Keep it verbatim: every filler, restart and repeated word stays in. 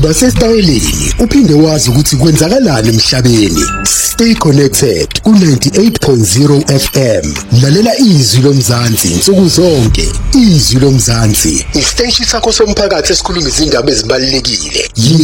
uba sesitayeleni uphinde wazi ukuthi kwenzakalani emhlabeni. Stay connected ku ninety-eight point zero F M. Lalela izwi lomzansi insuku zonke. Izwi lomzansi, isiteshi sakho somphakathi esikhuluma izindaba ezibalulekile.